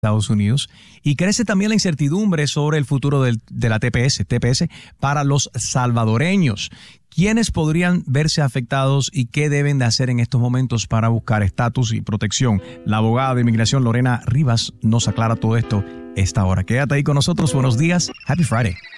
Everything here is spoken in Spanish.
Estados Unidos, y crece también la incertidumbre sobre el futuro de la TPS para los salvadoreños. ¿Quiénes podrían verse afectados y qué deben de hacer en estos momentos para buscar estatus y protección? La abogada de inmigración Lorena Rivas nos aclara todo esto esta hora. Quédate ahí con nosotros. Buenos días. Happy Friday.